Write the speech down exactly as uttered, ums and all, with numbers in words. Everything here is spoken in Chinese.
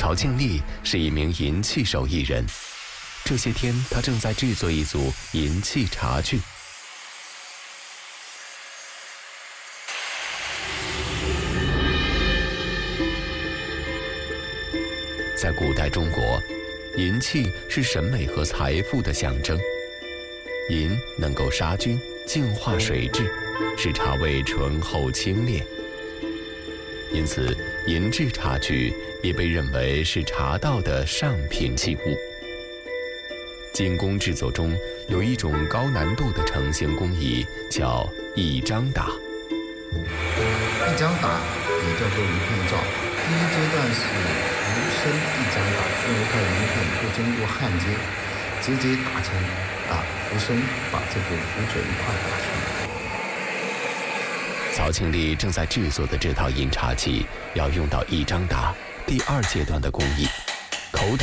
曹庆历是一名银器手艺人，这些天他正在制作一组银器茶具。在古代中国，银器是审美和财富的象征。银能够杀菌、净化水质，使茶味醇厚清冽。因此，银制茶具也被认为是茶道的上品器物。金工制作中有一种高难度的成型工艺，叫一张打。 一张打也叫做鱼片造，第一阶段是无声一张打，用一块鱼片不经过焊接，直接打成啊浮生，把这个浮嘴一块打出来。 曹庆历正在制作的这套银茶器要用到一张打第二阶段的工艺，口